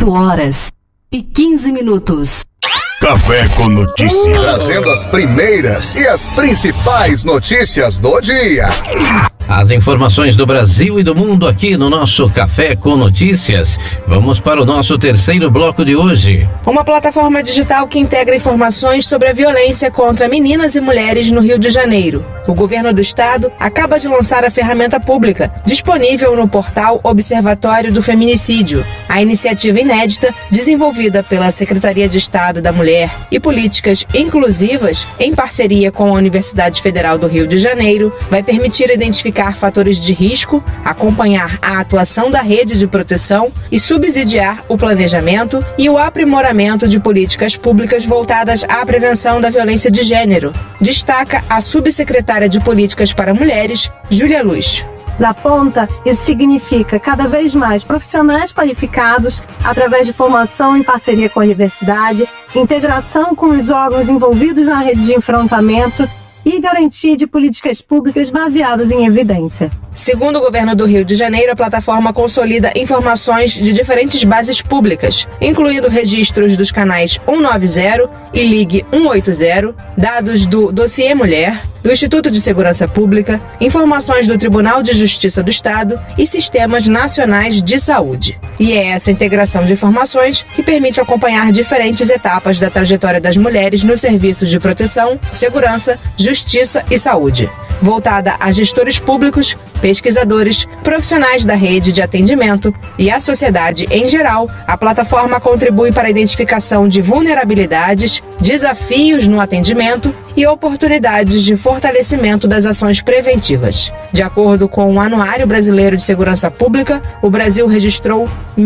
8h15. Café com Notícias. Trazendo as primeiras e as principais notícias do dia. As informações do Brasil e do mundo aqui no nosso Café com Notícias. Vamos para o nosso terceiro bloco de hoje. Uma plataforma digital que integra informações sobre a violência contra meninas e mulheres no Rio de Janeiro. O governo do estado acaba de lançar a ferramenta pública, disponível no portal Observatório do Feminicídio. A iniciativa inédita, desenvolvida pela Secretaria de Estado da Mulher e Políticas Inclusivas, em parceria com a Universidade Federal do Rio de Janeiro, vai permitir identificar fatores de risco, acompanhar a atuação da rede de proteção e subsidiar o planejamento e o aprimoramento de políticas públicas voltadas à prevenção da violência de gênero, destaca a subsecretária de Políticas para Mulheres, Júlia Luz. Da ponta, isso significa cada vez mais profissionais qualificados através de formação em parceria com a universidade, integração com os órgãos envolvidos na rede de enfrentamento e garantia de políticas públicas baseadas em evidência. Segundo o governo do Rio de Janeiro, a plataforma consolida informações de diferentes bases públicas, incluindo registros dos canais 190 e Ligue 180, dados do Dossiê Mulher, do Instituto de Segurança Pública, informações do Tribunal de Justiça do Estado e sistemas nacionais de saúde. E é essa integração de informações que permite acompanhar diferentes etapas da trajetória das mulheres nos serviços de proteção, segurança, justiça e saúde, voltada a gestores públicos, pesquisadores, profissionais da rede de atendimento e a sociedade em geral. A plataforma contribui para a identificação de vulnerabilidades, desafios no atendimento e oportunidades de fortalecimento das ações preventivas. De acordo com o Anuário Brasileiro de Segurança Pública, o Brasil registrou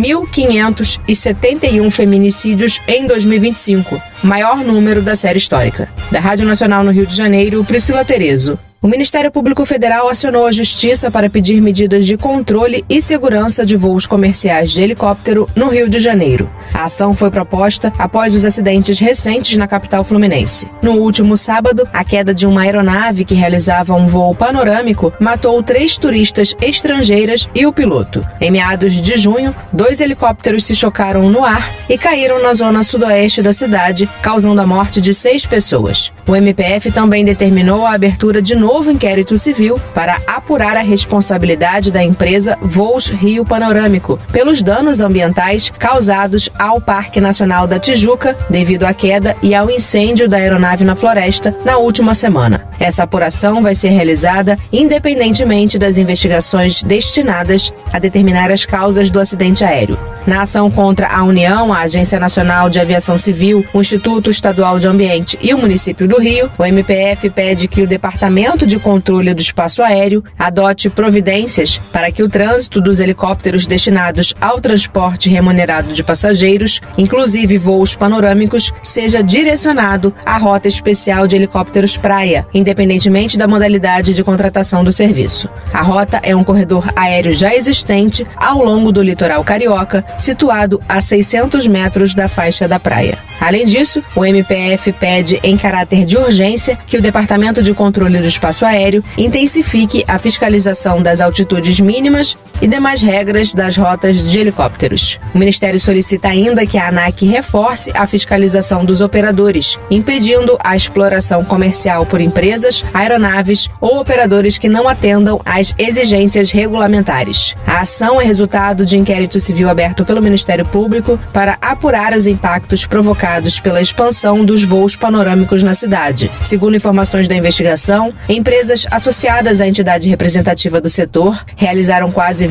1.571 feminicídios em 2025, maior número da série histórica. Da Rádio Nacional no Rio de Janeiro, Priscila Terezo. O Ministério Público Federal acionou a Justiça para pedir medidas de controle e segurança de voos comerciais de helicóptero no Rio de Janeiro. A ação foi proposta após os acidentes recentes na capital fluminense. No último sábado, a queda de uma aeronave que realizava um voo panorâmico matou 3 turistas estrangeiras e o piloto. Em meados de junho, 2 helicópteros se chocaram no ar e caíram na zona sudoeste da cidade, causando a morte de 6 pessoas. O MPF também determinou a abertura de novo inquérito civil para apurar a responsabilidade da empresa Voos Rio Panorâmico pelos danos ambientais causados ao Parque Nacional da Tijuca devido à queda e ao incêndio da aeronave na floresta na última semana. Essa apuração vai ser realizada independentemente das investigações destinadas a determinar as causas do acidente aéreo. Na ação contra a União, a Agência Nacional de Aviação Civil, o Instituto Estadual de Ambiente e o município do Rio, o MPF pede que o Departamento de Controle do Espaço Aéreo adote providências para que o trânsito dos helicópteros destinados ao transporte remunerado de passageiros, inclusive voos panorâmicos, seja direcionado à rota especial de helicópteros praia, independentemente da modalidade de contratação do serviço. A rota é um corredor aéreo já existente ao longo do litoral carioca, situado a 600 metros da faixa da praia. Além disso, o MPF pede, em caráter de urgência, que o Departamento de Controle do Espaço Aéreo intensifique a fiscalização das altitudes mínimas e demais regras das rotas de helicópteros. O Ministério solicita ainda que a ANAC reforce a fiscalização dos operadores, impedindo a exploração comercial por empresas, aeronaves ou operadores que não atendam às exigências regulamentares. A ação é resultado de inquérito civil aberto pelo Ministério Público para apurar os impactos provocados pela expansão dos voos panorâmicos na cidade. Segundo informações da investigação, empresas associadas à entidade representativa do setor realizaram quase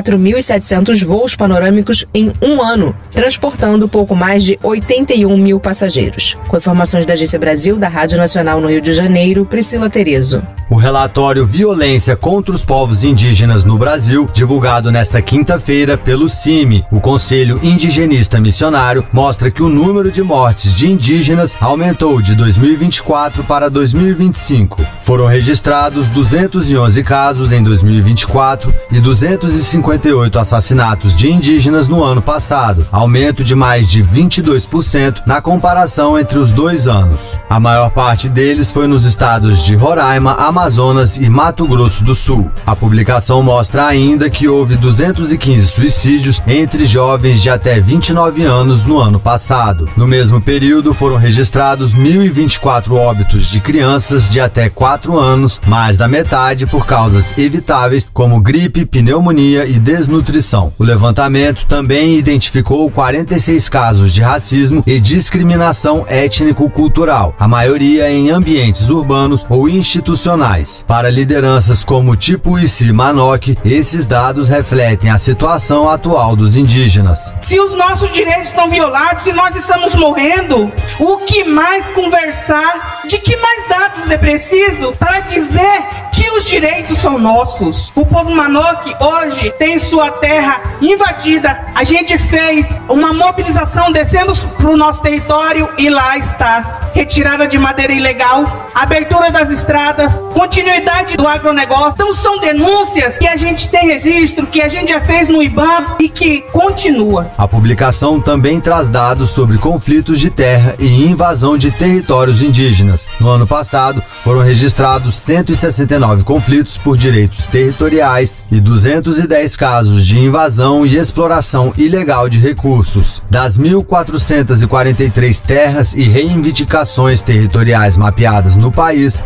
24.700 voos panorâmicos em um ano, transportando pouco mais de 81 mil passageiros. Com informações da Agência Brasil, da Rádio Nacional no Rio de Janeiro, Priscila Terezo. O relatório Violência contra os Povos Indígenas no Brasil, divulgado nesta quinta-feira pelo CIMI, o Conselho Indigenista Missionário, mostra que o número de mortes de indígenas aumentou de 2024 para 2025. Foram registrados 211 casos em 2024 e 258 assassinatos de indígenas no ano passado, aumento de mais de 22% na comparação entre os 2 anos. A maior parte deles foi nos estados de Roraima, Amazonas e Mato Grosso do Sul. A publicação mostra ainda que houve 215 suicídios entre jovens de até 29 anos no ano passado. No mesmo período, foram registrados 1.024 óbitos de crianças de até 4 anos, mais da metade por causas evitáveis, como gripe, pneumonia e desnutrição. O levantamento também identificou 46 casos de racismo e discriminação étnico-cultural, a maioria em ambientes urbanos ou institucionais. Para lideranças como Tipuici Manoque, esses dados refletem a situação atual dos indígenas. Se os nossos direitos estão violados, se nós estamos morrendo, o que mais conversar? De que mais dados é preciso para dizer que os direitos são nossos? O povo Manoque hoje tem sua terra invadida. A gente fez uma mobilização descendo para o nosso território e lá está. Retirada de madeira ilegal, abertura das estradas, continuidade do agronegócio. Então são denúncias que a gente tem registro, que a gente já fez no IBAMA e que continua. A publicação também traz dados sobre conflitos de terra e invasão de territórios indígenas. No ano passado, foram registrados 169 conflitos por direitos territoriais e 210 casos de invasão e exploração ilegal de recursos. Das 1.443 terras e reivindicações territoriais mapeadas no país,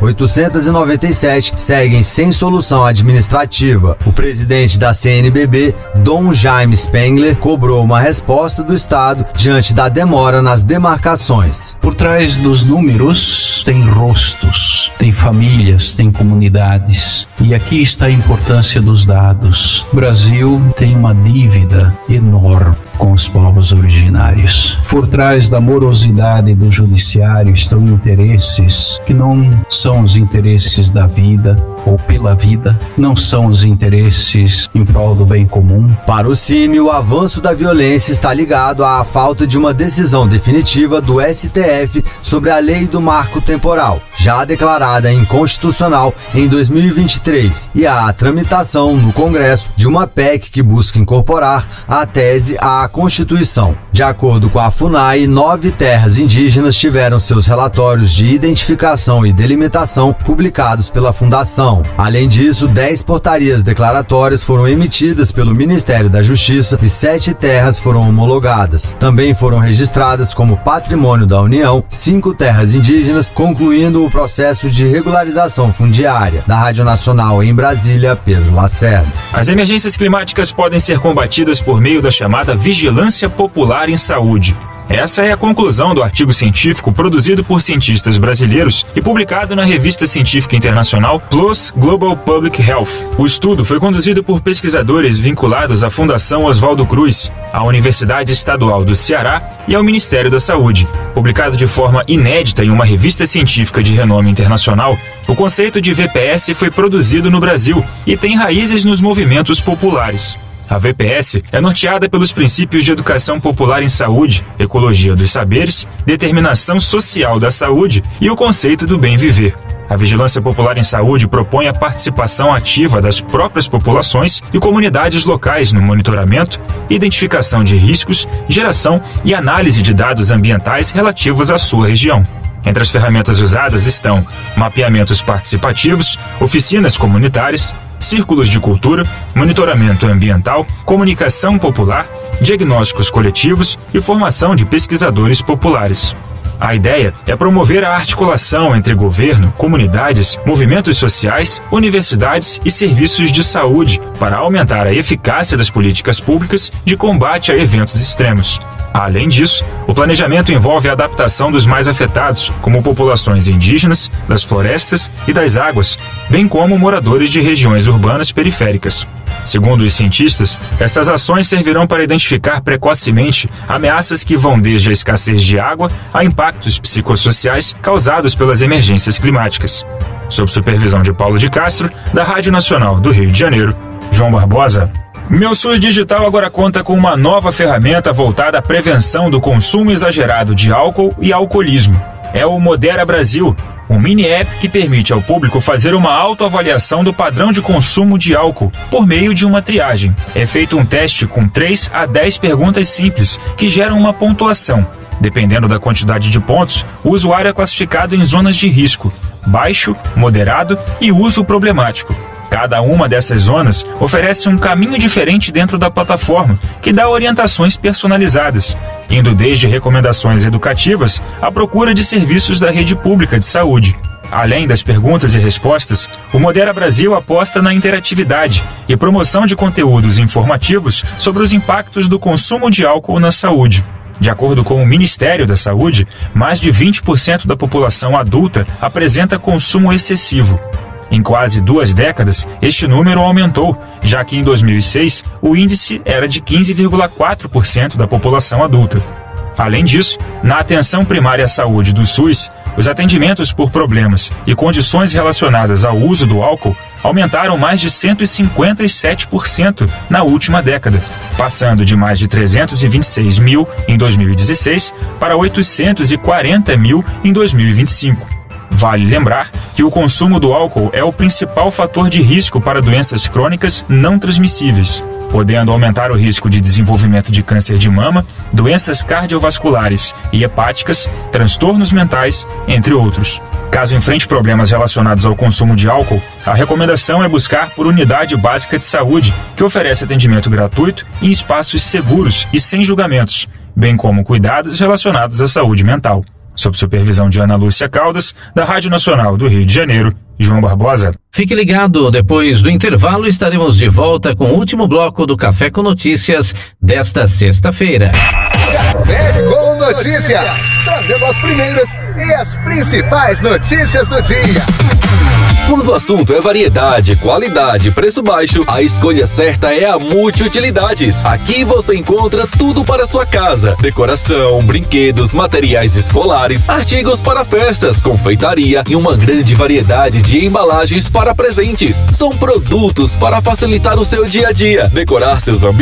897 seguem sem solução administrativa. O presidente da CNBB, Dom Jaime Spengler, cobrou uma resposta do Estado diante da demora nas demarcações. Por trás dos números tem rostos, tem famílias, tem comunidades. E aqui está a importância dos dados. O Brasil tem uma dívida enorme com os povos originários. Por trás da morosidade do judiciário estão interesses que não são os interesses da vida ou pela vida, não são os interesses em prol do bem comum. Para o CIMI, o avanço da violência está ligado à falta de uma decisão definitiva do STF sobre a lei do marco temporal, já declarada inconstitucional em 2023, e à tramitação no Congresso de uma PEC que busca incorporar a tese à Constituição. De acordo com a FUNAI, 9 terras indígenas tiveram seus relatórios de identificação e delimitação publicados pela Fundação. Além disso, 10 portarias declaratórias foram emitidas pelo Ministério da Justiça e 7 terras foram homologadas. Também foram registradas como patrimônio da União 5 terras indígenas, concluindo o processo de regularização fundiária. Da Rádio Nacional em Brasília, Pedro Lacerda. As emergências climáticas podem ser combatidas por meio da chamada vigilância popular em saúde. Essa é a conclusão do artigo científico produzido por cientistas brasileiros e publicado na revista científica internacional PLOS Global Public Health. O estudo foi conduzido por pesquisadores vinculados à Fundação Oswaldo Cruz, à Universidade Estadual do Ceará e ao Ministério da Saúde. Publicado de forma inédita em uma revista científica de renome internacional, o conceito de VPS foi produzido no Brasil e tem raízes nos movimentos populares. A VPS é norteada pelos princípios de educação popular em saúde, ecologia dos saberes, determinação social da saúde e o conceito do bem viver. A vigilância popular em saúde propõe a participação ativa das próprias populações e comunidades locais no monitoramento, identificação de riscos, geração e análise de dados ambientais relativos à sua região. Entre as ferramentas usadas estão mapeamentos participativos, oficinas comunitárias, círculos de cultura, monitoramento ambiental, comunicação popular, diagnósticos coletivos e formação de pesquisadores populares. A ideia é promover a articulação entre governo, comunidades, movimentos sociais, universidades e serviços de saúde para aumentar a eficácia das políticas públicas de combate a eventos extremos. Além disso, o planejamento envolve a adaptação dos mais afetados, como populações indígenas, das florestas e das águas, bem como moradores de regiões urbanas periféricas. Segundo os cientistas, estas ações servirão para identificar precocemente ameaças que vão desde a escassez de água a impactos psicossociais causados pelas emergências climáticas. Sob supervisão de Paulo de Castro, da Rádio Nacional do Rio de Janeiro, João Barbosa. Meu SUS Digital agora conta com uma nova ferramenta voltada à prevenção do consumo exagerado de álcool e alcoolismo. É o Modera Brasil. um mini-app que permite ao público fazer uma autoavaliação do padrão de consumo de álcool por meio de uma triagem. É feito um teste com 3 a 10 perguntas simples que geram uma pontuação. Dependendo da quantidade de pontos, o usuário é classificado em zonas de risco: baixo, moderado e uso problemático. Cada uma dessas zonas oferece um caminho diferente dentro da plataforma, que dá orientações personalizadas, indo desde recomendações educativas à procura de serviços da rede pública de saúde. Além das perguntas e respostas, o Modera Brasil aposta na interatividade e promoção de conteúdos informativos sobre os impactos do consumo de álcool na saúde. De acordo com o Ministério da Saúde, mais de 20% da população adulta apresenta consumo excessivo. Em quase 2 décadas, este número aumentou, já que em 2006 o índice era de 15,4% da população adulta. Além disso, na atenção primária à saúde do SUS, os atendimentos por problemas e condições relacionadas ao uso do álcool aumentaram mais de 157% na última década, passando de mais de 326 mil em 2016 para 840 mil em 2025. Vale lembrar que o consumo do álcool é o principal fator de risco para doenças crônicas não transmissíveis, podendo aumentar o risco de desenvolvimento de câncer de mama, doenças cardiovasculares e hepáticas, transtornos mentais, entre outros. Caso enfrente problemas relacionados ao consumo de álcool, a recomendação é buscar por unidade básica de saúde, que oferece atendimento gratuito em espaços seguros e sem julgamentos, bem como cuidados relacionados à saúde mental. Sob supervisão de Ana Lúcia Caldas, da Rádio Nacional do Rio de Janeiro, João Barbosa. Fique ligado, depois do intervalo estaremos de volta com o último bloco do Café com Notícias desta sexta-feira. Café com Notícias, trazendo as primeiras e as principais notícias do dia. Quando o assunto é variedade, qualidade e preço baixo, a escolha certa é a Multiutilidades. Aqui você encontra tudo para sua casa: decoração, brinquedos, materiais escolares, artigos para festas, confeitaria e uma grande variedade de embalagens para presentes. São produtos para facilitar o seu dia a dia, decorar seus ambientes